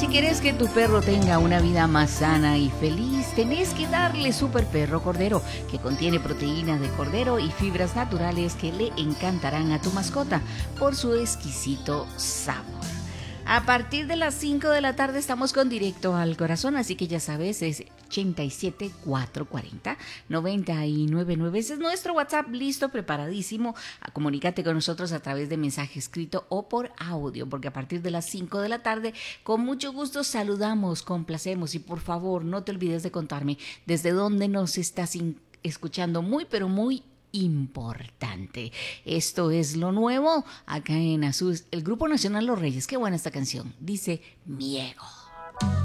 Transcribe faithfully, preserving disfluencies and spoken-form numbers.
quieres que tu perro tenga una vida más sana y feliz, tenés que darle Super Perro Cordero, que contiene proteínas de cordero y fibras naturales que le encantarán a tu mascota por su exquisito sabor. A partir de las cinco de la tarde estamos con Directo al Corazón, así que ya sabes, es ochenta y siete, cuatrocientos cuarenta, noventa y nueve nueve. Ese es nuestro WhatsApp, listo, preparadísimo. A comunícate con nosotros a través de mensaje escrito o por audio, porque a partir de las cinco de la tarde, con mucho gusto saludamos, complacemos y por favor no te olvides de contarme desde dónde nos estás escuchando, muy pero muy importante. Esto es lo nuevo acá en Azul, el Grupo Nacional Los Reyes. Qué buena esta canción, dice Mi Ego.